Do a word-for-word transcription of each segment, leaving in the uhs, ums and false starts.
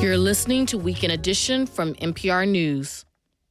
You're listening to Weekend Edition from N P R News.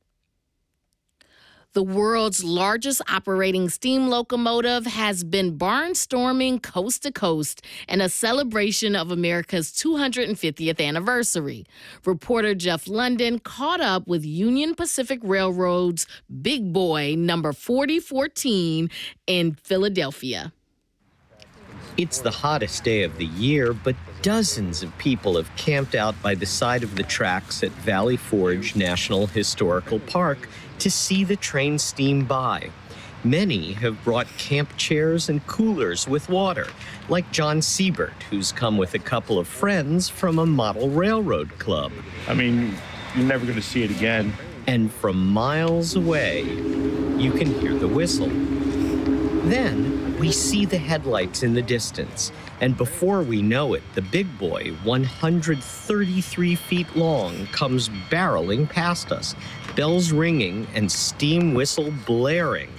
The world's largest operating steam locomotive has been barnstorming coast to coast in a celebration of America's two hundred fiftieth anniversary. Reporter Jeff London caught up with Union Pacific Railroad's Big Boy number forty fourteen in Philadelphia. It's the hottest day of the year, but dozens of people have camped out by the side of the tracks at Valley Forge National Historical Park to see the train steam by. Many have brought camp chairs and coolers with water, like John Siebert, who's come with a couple of friends from a model railroad club. I mean, you're never going to see it again. And from miles away, you can hear the whistle. Then we see the headlights in the distance, and before we know it, the Big Boy, one hundred thirty-three feet long, comes barreling past us, bells ringing and steam whistle blaring.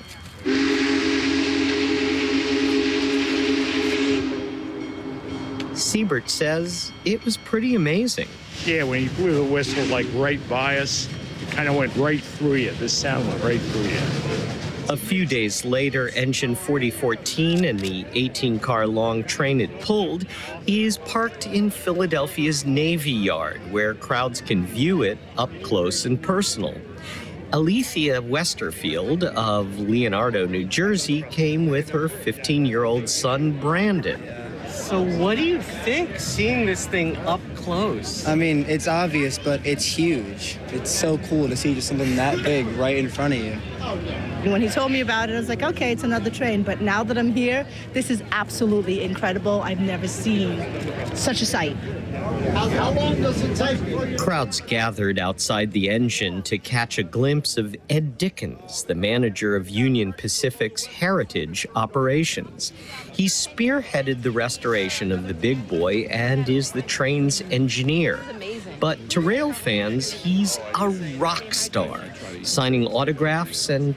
Siebert says it was pretty amazing. Yeah, when he blew the whistle like right by us, it kind of went right through you. This sound went right through you. A few days later, engine forty fourteen and the eighteen-car-long train it pulled is parked in Philadelphia's Navy Yard, where crowds can view it up close and personal. Alethea Westerfield of Leonardo, New Jersey, came with her fifteen-year-old son, Brandon. So what do you think, seeing this thing up close? I mean, it's obvious, but it's huge. It's so cool to see just something that big right in front of you. When he told me about it, I was like, okay, it's another train. But now that I'm here, this is absolutely incredible. I've never seen such a sight. How, how long does it take? Crowds gathered outside the engine to catch a glimpse of Ed Dickens, the manager of Union Pacific's heritage operations. He spearheaded the restoration of the Big Boy and is the train's engineer. But to rail fans, he's a rock star, signing autographs and